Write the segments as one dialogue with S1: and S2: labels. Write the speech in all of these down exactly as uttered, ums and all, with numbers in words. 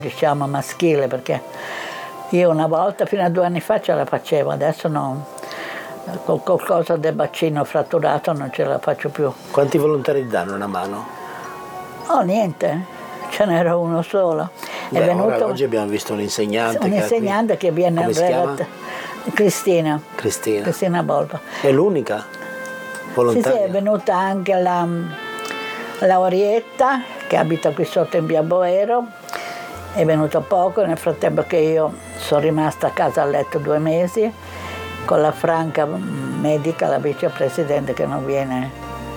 S1: diciamo maschile, perché io una volta fino a due anni fa ce la facevo, adesso no, con qualcosa del bacino fratturato non ce la faccio più.
S2: Quanti volontari danno una mano?
S1: Oh, niente, ce n'era uno solo. È
S2: Beh,
S1: venuto
S2: ora, oggi abbiamo visto un insegnante.
S1: un insegnante che, che viene
S2: come si chiama?
S1: Cristina.
S2: Cristina.
S1: Cristina Bolba.
S2: È l'unica volontaria?
S1: Sì, sì, è venuta anche la Laurietta, che abita qui sotto in via Boero, è venuta poco, nel frattempo che io sono rimasta a casa a letto due mesi, con la Franca medica, la vicepresidente che non viene.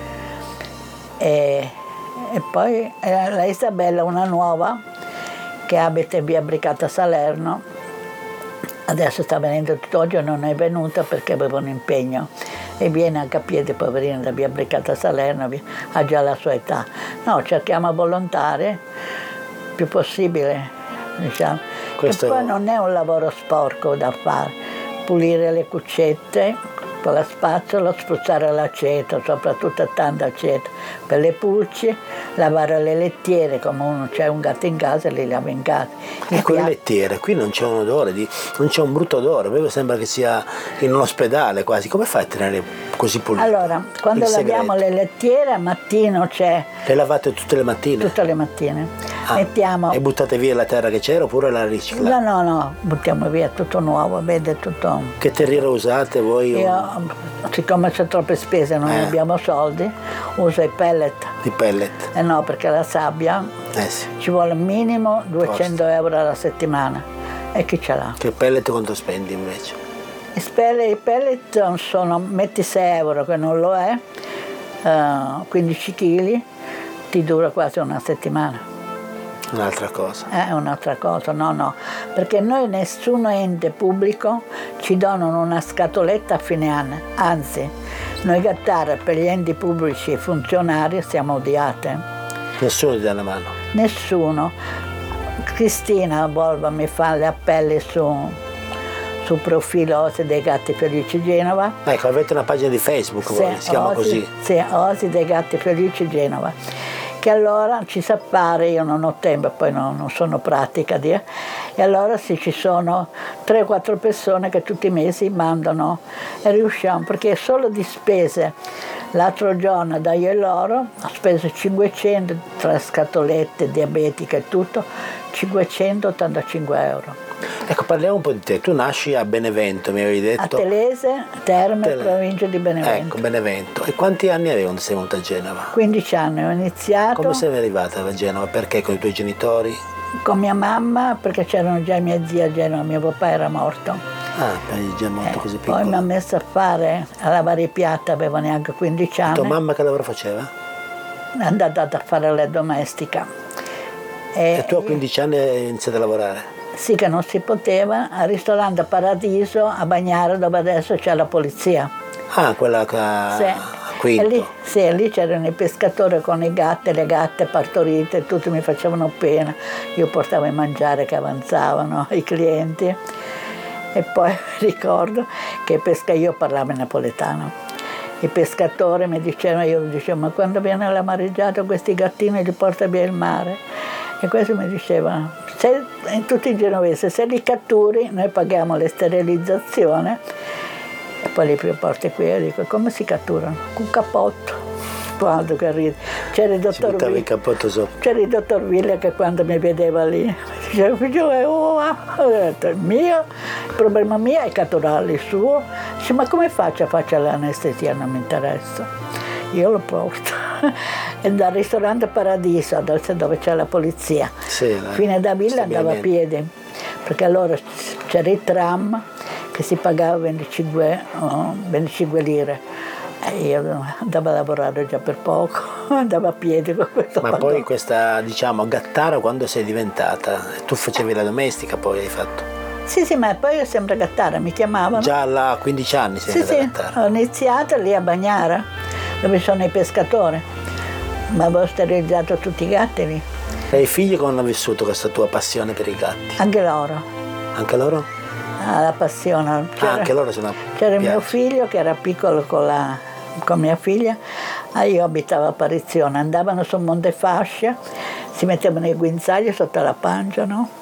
S1: E, e poi la Isabella, una nuova, che abita in via Bricata Salerno, adesso sta venendo tutto, oggi non è venuta perché aveva un impegno e viene anche a piedi, poverina, da via Bricata Salerno, ha già la sua età. No, cerchiamo volontari, più possibile, diciamo.
S2: Questo...
S1: E poi non è un lavoro sporco da fare, pulire le cuccette con la spazzola, spruzzare l'aceto, soprattutto tanta aceto per le pulci, lavare le lettiere, come uno c'è un gatto in casa e li lava in casa.
S2: Ecco le lettiere, qui non c'è un odore, di, non c'è un brutto odore, a me sembra che sia in un ospedale quasi. Come fai a tenere così pulito?
S1: Allora, quando laviamo le lettiere, al mattino c'è...
S2: Le lavate tutte le mattine?
S1: Tutte le mattine.
S2: Ah,
S1: mettiamo...
S2: E buttate via la terra che c'era oppure la riciclate?
S1: No, no, no, buttiamo via tutto nuovo, vede tutto...
S2: Che terriero usate voi?
S1: Io, siccome c'è troppe spese, non
S2: eh.
S1: abbiamo soldi, uso i pellet.
S2: I pellet?
S1: Eh no, perché la sabbia
S2: eh sì.
S1: ci vuole minimo duecento euro alla settimana. E chi ce l'ha?
S2: Che pellet quanto spendi invece?
S1: I pellet sono, metti sei euro che non lo è, uh, quindici chili, ti dura quasi una settimana.
S2: Un'altra cosa.
S1: È un'altra cosa, no, no, perché noi nessun ente pubblico ci donano una scatoletta a fine anno, anzi, noi gattare per gli enti pubblici e funzionari siamo odiate.
S2: Nessuno ti dà una mano?
S1: Nessuno. Cristina Bolba mi fa le appelli su, sul profilo Osi dei Gatti Felici Genova.
S2: Ecco, avete una pagina di Facebook, sì, voi, si chiama
S1: Osi,
S2: così?
S1: Sì, Osi dei Gatti Felici Genova. Che allora ci sa fare, io non ho tempo, poi non, non sono pratica, di, e allora sì, ci sono tre quattro persone che tutti i mesi mandano e riusciamo, perché solo di spese, l'altro giorno da io e loro ho speso cinquecento, tra scatolette, diabetiche e tutto, cinquecentottantacinque euro.
S2: Ecco, parliamo un po' di te. Tu nasci a Benevento, mi avevi detto.
S1: A Telese, Terme,
S2: Tele...
S1: provincia di Benevento.
S2: Ecco, Benevento. E quanti anni avevi quando sei venuta a Genova?
S1: quindici anni ho iniziato.
S2: Come sei arrivata a Genova? Perché? Con i tuoi genitori?
S1: Con mia mamma, perché c'erano già i miei zii a Genova, mio papà era morto.
S2: Ah, eri già morto eh, così piccolo.
S1: Poi mi ha messo a fare, a lavare i piatti, avevo neanche quindici anni.
S2: E tua mamma che lavoro faceva?
S1: È andata a fare la domestica.
S2: E, e tu a quindici anni hai iniziato a lavorare?
S1: Sì, che non si poteva, al ristorante Paradiso a Bagnara, dove adesso c'è la polizia.
S2: Ah, quella che
S1: sì.
S2: Quinto.
S1: E lì, sì, lì c'erano i pescatori con i gatti, le gatte partorite, tutti mi facevano pena. Io portavo i mangiare che avanzavano ai clienti. E poi ricordo che pesca io parlavo in napoletano. I pescatori mi dicevano, io dicevo, ma quando viene la mareggiata questi gattini li porta via il mare? E questo mi diceva, se, in tutti i genovesi, se li catturi noi paghiamo la sterilizzazione e poi li porti qui e dico, come si catturano? Con un cappotto. Quando che ride. C'era il dottor Villa,
S2: il cappotto sopra.
S1: C'era il dottor Villa che quando mi vedeva lì mi diceva, figlio, oh, ho detto, il mio, il problema mio è catturarli, il suo. Dice, ma come faccio a fare l'anestesia? Non mi interessa. Io lo porto. E dal ristorante Paradiso, dove c'è la polizia,
S2: sì,
S1: fino da Villa andava a piedi, perché allora c'era il tram che si pagava venticinque, oh, venticinque lire. E io andavo a lavorare già per poco, andavo a piedi con questo
S2: Ma
S1: pagone.
S2: Poi questa, diciamo, gattara quando sei diventata? Tu facevi la domestica poi hai fatto?
S1: Sì, sì, ma poi io sempre gattara, mi chiamavano.
S2: Già a quindici anni sei
S1: sì,
S2: stata
S1: sì,
S2: gattara?
S1: Ho iniziato lì a Bagnara, dove sono i pescatori, ma avevo sterilizzato tutti i gatti lì.
S2: E i figli come hanno vissuto questa tua passione per i gatti?
S1: Anche loro.
S2: Anche loro?
S1: Ah, la passione.
S2: Ah, anche loro sono
S1: C'era il mio figlio che era piccolo con la... con mia figlia, ah, io abitavo a Apparizione, andavano su Montefascia, si mettevano i guinzagli sotto la pancia, no?